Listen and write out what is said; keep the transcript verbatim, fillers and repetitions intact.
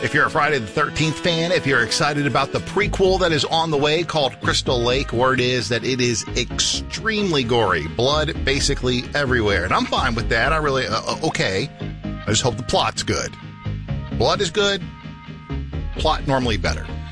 If you're a Friday the thirteenth fan, if you're excited about the prequel that is on the way called Crystal Lake, word is that it is extremely gory. Blood basically everywhere. And I'm fine with that. I really, uh, okay. I just hope the plot's good. Blood is good. Plot normally better.